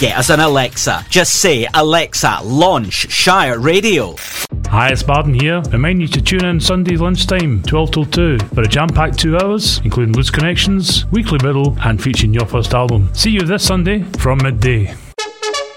Get us an Alexa. Just say, Alexa, launch Shire Radio. Hi, it's Barden here. Remind you to tune in Sunday lunchtime, 12 till 2, for a jam-packed 2 hours, including Loose Connections, Weekly Middle, and featuring your first album. See you this Sunday from midday.